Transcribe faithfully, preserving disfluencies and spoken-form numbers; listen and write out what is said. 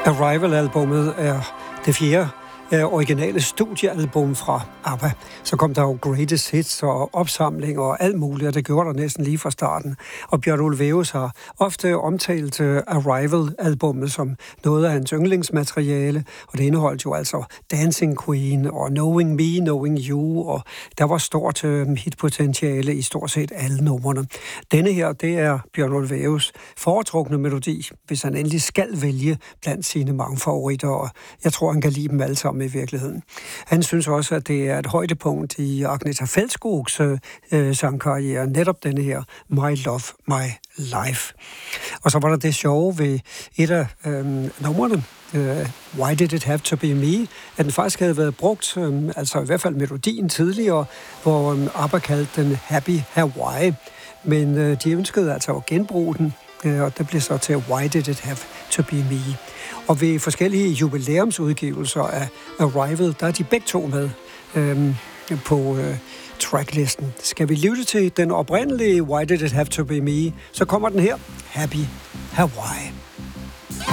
Arrival-albummet er det fjerde originale studiealbum fra ABBA. Så kom der jo greatest hits og opsamling og alt muligt, og det gjorde der næsten lige fra starten. Og Bjørn Ulvaeus har ofte omtalt Arrival-albummet som noget af hans yndlingsmateriale, og det indeholdt jo altså Dancing Queen og Knowing Me, Knowing You, og der var stort hitpotentiale i stort set alle numrene. Denne her, det er Bjørn Ulvaeus foretrukne melodi, hvis han endelig skal vælge blandt sine mange favoritter, og jeg tror, han kan lide dem alle sammen i virkeligheden. Han synes også, at det er et højdepunkt i Agnetha Fältskogs øh, sangkarriere, netop denne her My Love, My Life. Og så var der det sjove ved et af øh, numrene, øh, Why Did It Have To Be Me, at den faktisk havde været brugt, øh, altså i hvert fald melodien tidligere, hvor øh, ABBA kaldte den Happy Hawaii, men øh, de ønskede altså at genbruge den, øh, og det blev så til Why Did It Have To Be Me. Og ved forskellige jubilæumsudgivelser af Arrival, der er de begge to med øhm, på øh, tracklisten. Skal vi lytte til den oprindelige Why Did It Have To Be Me, så kommer den her, Happy Hawaii.